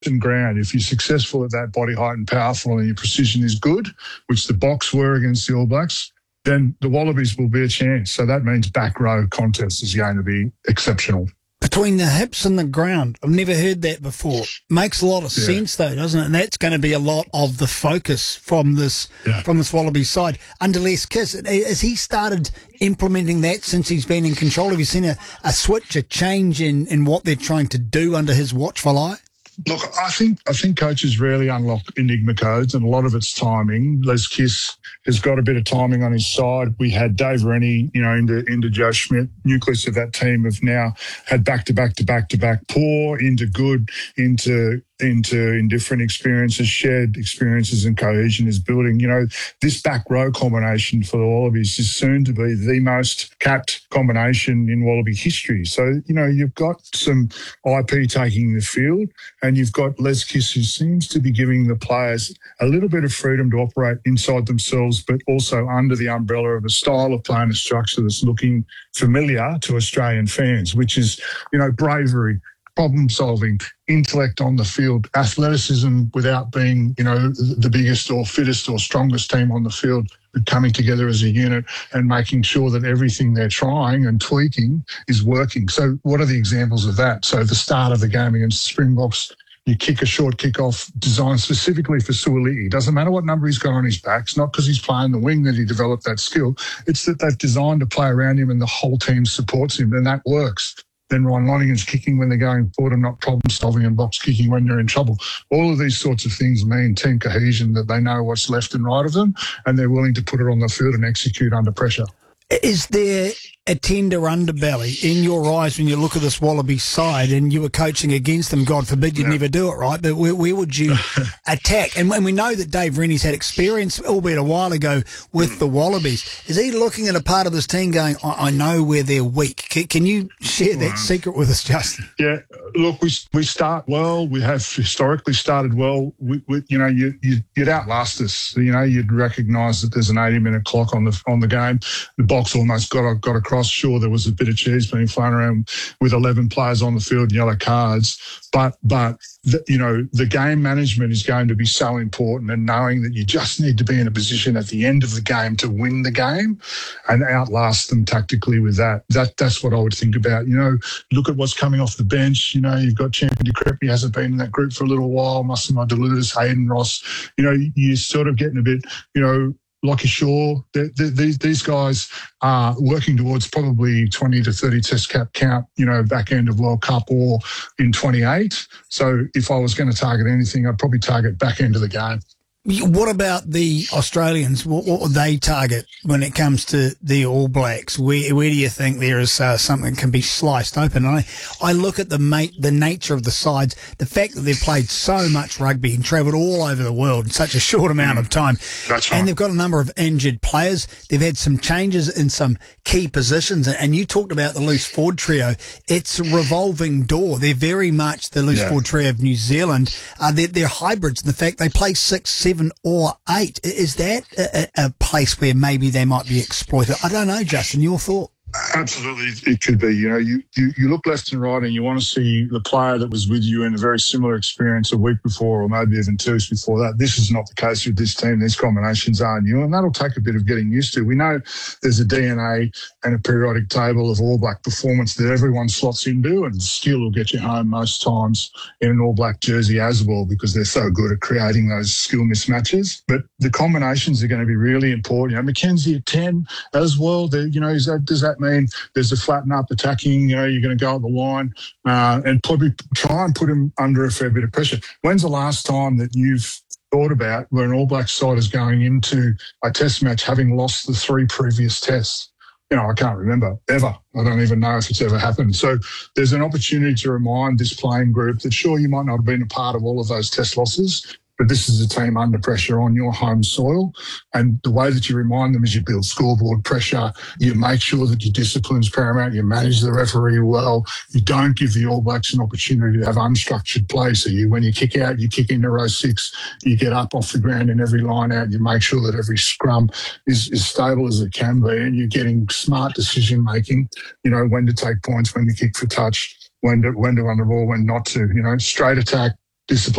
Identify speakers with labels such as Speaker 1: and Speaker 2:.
Speaker 1: and ground, if you're successful at that body height and powerful and your precision is good, which the Boks were against the All Blacks, then the Wallabies will be a chance. So that means back row contest is going to be exceptional.
Speaker 2: Between the hips and the ground. I've never heard that before. Makes a lot of sense, though, doesn't it? And that's going to be a lot of the focus from this Wallaby side. Under Les Kiss, has he started implementing that since he's been in control? Have you seen a switch, a change in what they're trying to do under his watchful eye?
Speaker 1: Look, I think coaches rarely unlock enigma codes, and a lot of it's timing. Les Kiss has got a bit of timing on his side. We had Dave Rennie, into Joe Schmidt. Nucleus of that team have now had back-to-back poor, into good, into indifferent experiences, shared experiences, and cohesion is building. This back row combination for the Wallabies is soon to be the most capped combination in Wallaby history. So, you've got some IP taking the field, and you've got Les Kiss, who seems to be giving the players a little bit of freedom to operate inside themselves, but also under the umbrella of a style of play and a structure that's looking familiar to Australian fans, which is, bravery, problem-solving, intellect on the field, athleticism without being, the biggest or fittest or strongest team on the field, but coming together as a unit and making sure that everything they're trying and tweaking is working. So what are the examples of that? So the start of the game against the Springboks, you kick a short kick-off designed specifically for Suaalii. Doesn't matter what number he's got on his back. It's not because he's playing the wing that he developed that skill. It's that they've designed to play around him and the whole team supports him, and that works. Then Ryan Lonergan's kicking when they're going forward and not problem-solving, and Boks kicking when they're in trouble. All of these sorts of things mean team cohesion, that they know what's left and right of them, and they're willing to put it on the field and execute under pressure.
Speaker 2: Is there a tender underbelly in your eyes when you look at this Wallaby side and you were coaching against them? God forbid you'd never do it, right? But where would you attack? And we know that Dave Rennie's had experience, albeit a while ago, with the Wallabies. Is he looking at a part of this team going, I know where they're weak? Can you share that secret with us, Justin?
Speaker 1: Yeah, look, we start well. We have historically started well. You'd outlast us. You'd recognise that there's an 80-minute clock on the game. The Boks almost got across. Sure, there was a bit of cheese being flown around with 11 players on the field and yellow cards, but the game management is going to be so important, and knowing that you just need to be in a position at the end of the game to win the game and outlast them tactically with that. That's what I would think about. Look at what's coming off the bench. You've got Champion de Crepy, hasn't been in that group for a little while. Massimo Deludis, Hayden Ross. You're sort of getting a bit, Lockie Shaw, these guys are working towards probably 20 to 30 test cap count, back end of World Cup or in 28. So if I was going to target anything, I'd probably target back end of the game.
Speaker 2: What about the Australians? What would they target when it comes to the All Blacks? Where do you think there is something that can be sliced open? I look at the nature of the sides, the fact that they've played so much rugby and travelled all over the world in such a short amount of time.
Speaker 1: That's right.
Speaker 2: And they've got a number of injured players. They've had some changes in some key positions. And you talked about the loose forward trio. It's a revolving door. They're very much the loose forward trio of New Zealand. They're hybrids. The fact they play 6, 7 or 8. Is that a place where maybe they might be exploited? I don't know, Justin, your thought?
Speaker 1: Absolutely, it could be. You look left and right and you want to see the player that was with you in a very similar experience a week before or maybe even 2 weeks before that. This is not the case with this team. These combinations are new, and that'll take a bit of getting used to. We know there's a DNA and a periodic table of All Black performance that everyone slots into, and skill will get you home most times in an All Black jersey as well, because they're so good at creating those skill mismatches. But the combinations are going to be really important. Mackenzie at 10 as well. Does that mean there's a flatten up attacking, you're going to go up the line and probably try and put him under a fair bit of pressure? When's the last time that you've thought about where an All Black side is going into a test match having lost the 3 previous tests? I can't remember, ever. I don't even know if it's ever happened. So there's an opportunity to remind this playing group that, sure, you might not have been a part of all of those test losses, but this is a team under pressure on your home soil. And the way that you remind them is you build scoreboard pressure, you make sure that your discipline's paramount, you manage the referee well, you don't give the All Blacks an opportunity to have unstructured play. So when you kick out, you kick into row 6, you get up off the ground in every line out, you make sure that every scrum is stable as it can be, and you're getting smart decision-making, when to take points, when to kick for touch, when to run the ball, when not to, straight attack, discipline.